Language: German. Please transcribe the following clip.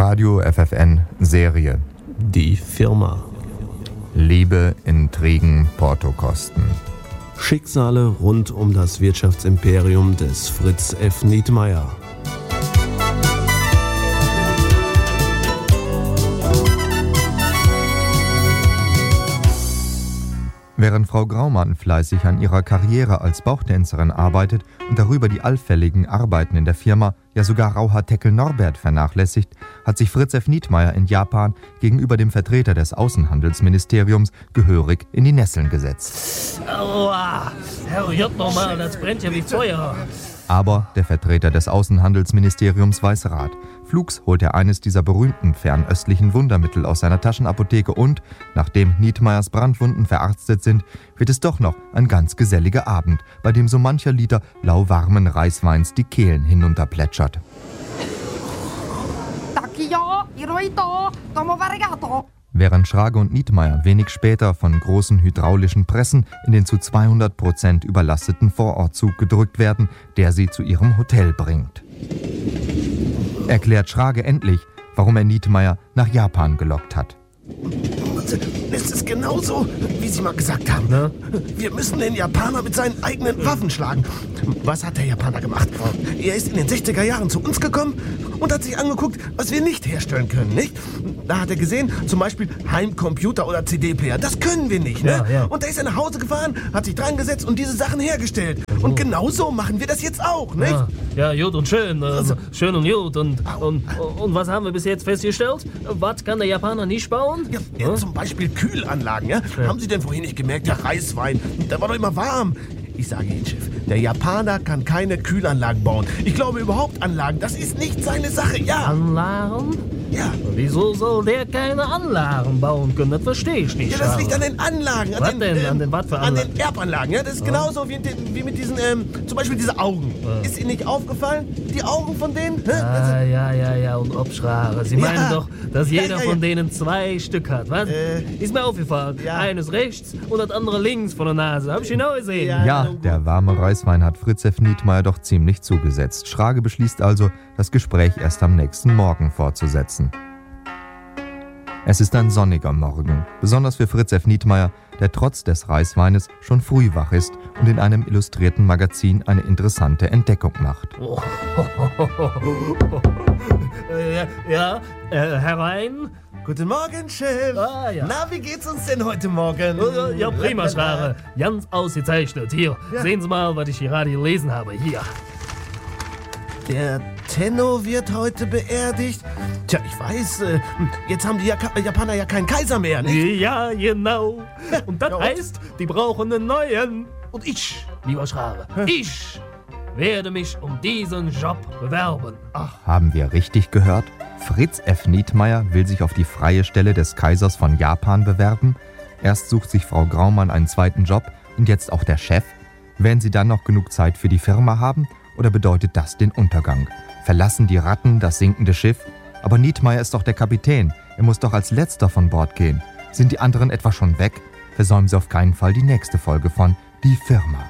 Radio FFN Serie. Die Firma. Liebe, Intrigen, Portokosten. Schicksale rund um das Wirtschaftsimperium des Fritz F. Nietmeyer. Während Frau Graumann fleißig an ihrer Karriere als Bauchtänzerin arbeitet und darüber die allfälligen Arbeiten in der Firma, ja sogar Rauhaar-Teckel Norbert vernachlässigt, hat sich Fritz F. Nietmeyer in Japan gegenüber dem Vertreter des Außenhandelsministeriums gehörig in die Nesseln gesetzt. Aua, hört noch mal, das brennt ja wie Feuer. Aber der Vertreter des Außenhandelsministeriums weiß Rat. Flugs holt er eines dieser berühmten fernöstlichen Wundermittel aus seiner Taschenapotheke und, nachdem Nietmeyers Brandwunden verarztet sind, wird es doch noch ein ganz geselliger Abend, bei dem so mancher Liter lauwarmen Reisweins die Kehlen hinunterplätschert. Während Schrage und Nietmeyer wenig später von großen hydraulischen Pressen in den zu 200% überlasteten Vorortzug gedrückt werden, der sie zu ihrem Hotel bringt. Erklärt Schrage endlich, warum er Nietmeyer nach Japan gelockt hat. Es ist genauso, wie Sie mal gesagt haben. Ne? Wir müssen den Japaner mit seinen eigenen Waffen schlagen. Was hat der Japaner gemacht? Er ist in den 60er Jahren zu uns gekommen und hat sich angeguckt, was wir nicht herstellen können, nicht? Da hat er gesehen, zum Beispiel Heimcomputer oder CD-Player. Das können wir nicht, ne? Ja. Und da ist er nach Hause gefahren, hat sich dran gesetzt und diese Sachen hergestellt. Und genauso machen wir das jetzt auch, nicht? Ja, gut und schön. Schön und gut. Und was haben wir bis jetzt festgestellt? Was kann der Japaner nicht bauen? Ja, zum Beispiel Kühlanlagen, ja? Haben Sie denn vorhin nicht gemerkt, der Reiswein, der war doch immer warm. Ich sage Ihnen, Chef, der Japaner kann keine Kühlanlagen bauen. Ich glaube überhaupt Anlagen, das ist nicht seine Sache, ja. Anlagen? Ja. Wieso soll der keine Anlagen bauen können? Das verstehe ich nicht. Ja, das liegt an den Anlagen. Was denn? An den was für Anlagen? An den Erbanlagen, ja. Das ist genauso wie mit diesen, zum Beispiel diese Augen. Ist Ihnen nicht aufgefallen? Die Augen von denen? Ja. Und Obschrage. Sie meinen doch, dass jeder von denen 2 Stück hat, was? Ist mir aufgefallen. Ja. Eines rechts und das andere links von der Nase. Hab ich genau gesehen. Ja, der warme Reiswein hat Fritz F. Nietmeyer doch ziemlich zugesetzt. Schrage beschließt also, das Gespräch erst am nächsten Morgen fortzusetzen. Es ist ein sonniger Morgen, besonders für Fritz F. Nietmeyer, der trotz des Reisweines schon früh wach ist und in einem illustrierten Magazin eine interessante Entdeckung macht. Herein. Guten Morgen, Chef. Ja. Na, wie geht's uns denn heute Morgen? Ja, prima, Schrage. Ganz ausgezeichnet. Hier, sehen Sie mal, was ich gerade gelesen habe. Hier. Der Tenno wird heute beerdigt. Tja, ich weiß, jetzt haben die Japaner ja keinen Kaiser mehr, nicht? Ja, genau. Und das heißt, die brauchen einen neuen. Und ich, lieber Schrage, ich werde mich um diesen Job bewerben. Ach, haben wir richtig gehört? Fritz F. Nietmeyer will sich auf die freie Stelle des Kaisers von Japan bewerben. Erst sucht sich Frau Graumann einen zweiten Job und jetzt auch der Chef. Werden sie dann noch genug Zeit für die Firma haben? Oder bedeutet das den Untergang? Verlassen die Ratten das sinkende Schiff? Aber Nietmeyer ist doch der Kapitän. Er muss doch als Letzter von Bord gehen. Sind die anderen etwa schon weg? Versäumen Sie auf keinen Fall die nächste Folge von Die Firma.